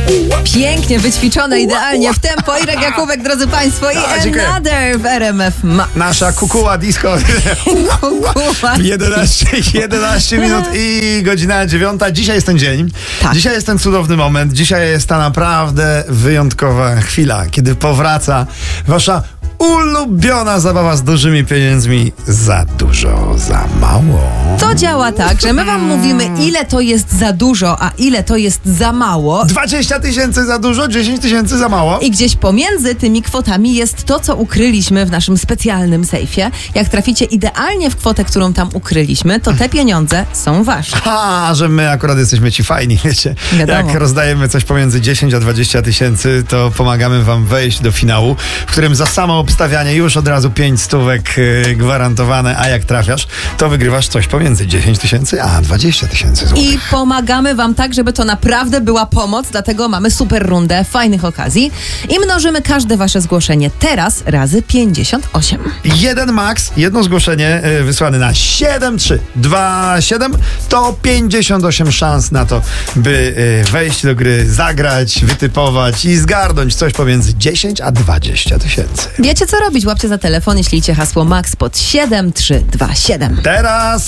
Pięknie wyćwiczone, idealnie w tempo. Irek Jakubek, drodzy Państwo, i dziękuję. Another w RMF Max. Nasza kukuła disco. Kukuła. 11 minut i godzina 9. Dzisiaj jest ten dzień. Tak. Dzisiaj jest ten cudowny moment. Dzisiaj jest ta naprawdę wyjątkowa chwila, kiedy powraca wasza ulubiona zabawa z dużymi pieniędzmi. Za dużo, za mało. To działa tak, że my wam mówimy, ile to jest za dużo, a ile to jest za mało. 20 000 za dużo, 10 000 za mało. I gdzieś pomiędzy tymi kwotami jest to, co ukryliśmy w naszym specjalnym sejfie. Jak traficie idealnie w kwotę, którą tam ukryliśmy, to te pieniądze są wasze. Że my akurat jesteśmy ci fajni, wiecie. Wiadomo. Jak rozdajemy coś pomiędzy 10 a 20 tysięcy, to pomagamy wam wejść do finału, w którym za samo obstawianie już od razu 5 stówek gwarantowane, a jak trafiasz, to wygrywasz coś pomiędzy 10 000 a 20 000 złotych. I pomagamy wam tak, żeby to naprawdę była pomoc, dlatego mamy super rundę fajnych okazji i mnożymy każde wasze zgłoszenie teraz razy 58. Jeden max, jedno zgłoszenie wysłane na 7327 to 58 szans na to, by wejść do gry, zagrać, wytypować i zgarnąć coś pomiędzy 10 a 20 tysięcy. Wiecie co robić? Łapcie za telefon i ślijcie hasło MAX pod 7327. Teraz